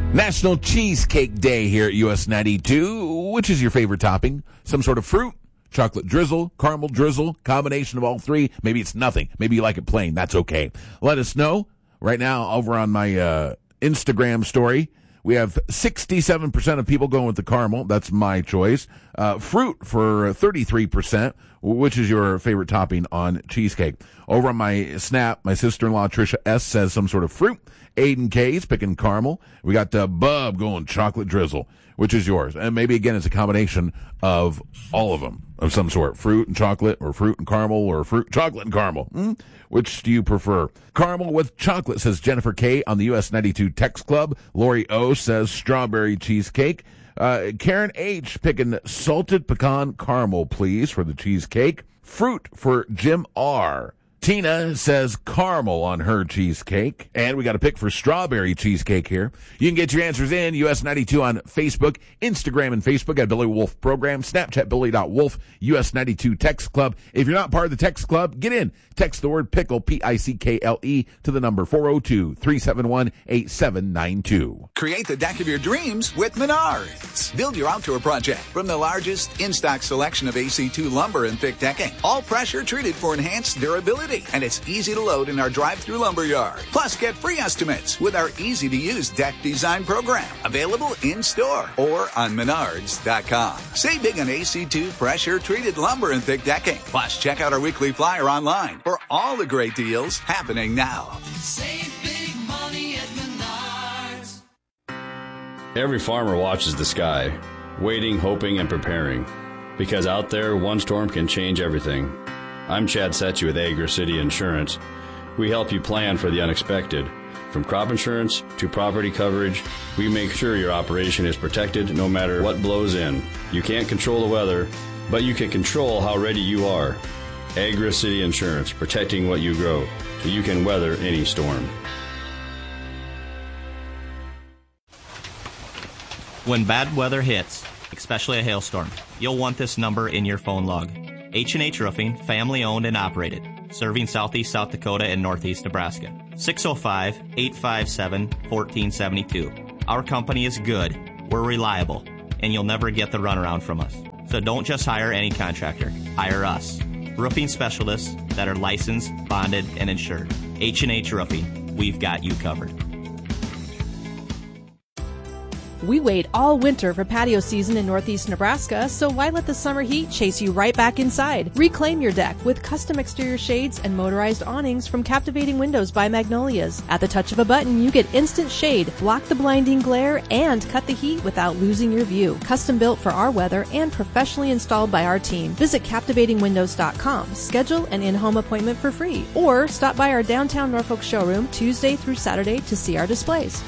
National Cheesecake Day here at US 92. Which is your favorite topping? Some sort of fruit, chocolate drizzle, caramel drizzle, combination of all three. Maybe it's nothing. Maybe you like it plain. That's okay. Let us know. Right now, over on my Instagram story, we have 67% of people going with the caramel. That's my choice. Fruit for 33%. Which is your favorite topping on cheesecake? Over on my Snap, my sister-in-law, Trisha S., says some sort of fruit. Aiden K's picking caramel. We got Bub going chocolate drizzle. Which is yours? And maybe, again, it's a combination of all of them of some sort. Fruit and chocolate, or fruit and caramel, or fruit, chocolate, and caramel. Which do you prefer? Caramel with chocolate, says Jennifer K. on the US 92 Text Club. Lori O. says strawberry cheesecake. Karen H. picking salted pecan caramel, please, for the cheesecake. Fruit for Jim R. Tina says caramel on her cheesecake. And we got a pick for strawberry cheesecake here. You can get your answers in US 92 on Facebook, Instagram and Facebook at Billy Wolf Program, Snapchat Billy.Wolf, US 92 Text Club. If you're not part of the Text Club, get in. Text the word pickle, P-I-C-K-L-E, to the number 402-371-8792. Create the deck of your dreams with Menards. Build your outdoor project from the largest in-stock selection of AC2 lumber and thick decking. All pressure treated for enhanced durability. And it's easy to load in our drive-through lumber yard. Plus, get free estimates with our easy-to-use deck design program. Available in-store or on Menards.com. Save big on AC2 pressure-treated lumber and thick decking. Plus, check out our weekly flyer online for all the great deals happening now. Save big money at Menards. Every farmer watches the sky, waiting, hoping, and preparing. Because out there, one storm can change everything. I'm Chad Setchy with Agri City Insurance. We help you plan for the unexpected. From crop insurance to property coverage, we make sure your operation is protected no matter what blows in. You can't control the weather, but you can control how ready you are. Agri City Insurance, protecting what you grow, so you can weather any storm. When bad weather hits, especially a hailstorm, you'll want this number in your phone log. H&H Roofing, family owned and operated, serving southeast South Dakota and northeast Nebraska. 605-857-1472. Our company is good, we're reliable, and you'll never get the runaround from us. So don't just hire any contractor, hire us. Roofing specialists that are licensed, bonded, and insured. H&H Roofing, we've got you covered. We wait all winter for patio season in northeast Nebraska, so why let the summer heat chase you right back inside? Reclaim your deck with custom exterior shades and motorized awnings from Captivating Windows by Magnolias. At the touch of a button, you get instant shade, block the blinding glare, and cut the heat without losing your view. Custom built for our weather and professionally installed by our team. Visit CaptivatingWindows.com. Schedule an in-home appointment for free, or stop by our downtown Norfolk showroom Tuesday through Saturday to see our displays.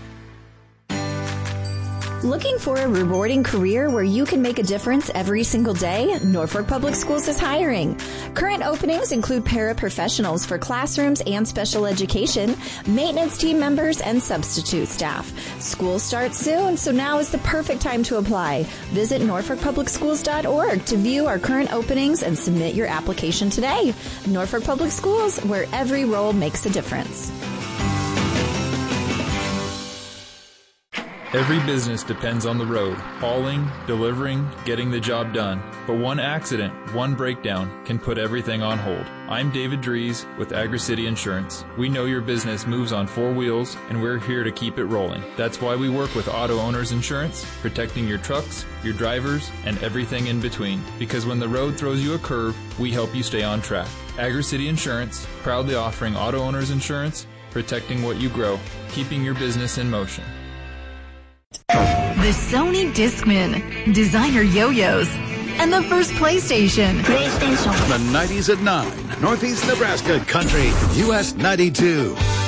Looking for a rewarding career where you can make a difference every single day? Norfolk Public Schools is hiring. Current openings include paraprofessionals for classrooms and special education, maintenance team members, and substitute staff. School starts soon, so now is the perfect time to apply. Visit norfolkpublicschools.org to view our current openings and submit your application today. Norfolk Public Schools, where every role makes a difference. Every business depends on the road, hauling, delivering, getting the job done. But one accident, one breakdown can put everything on hold. I'm David Dries with Agri City Insurance. We know your business moves on four wheels, and we're here to keep it rolling. That's why we work with Auto Owners Insurance, protecting your trucks, your drivers, and everything in between. Because when the road throws you a curve, we help you stay on track. Agri City Insurance, proudly offering Auto Owners Insurance, protecting what you grow, keeping your business in motion. The Sony Discman, designer yo-yos, and the first PlayStation. The 90s at 9, Northeast Nebraska Country, US 92.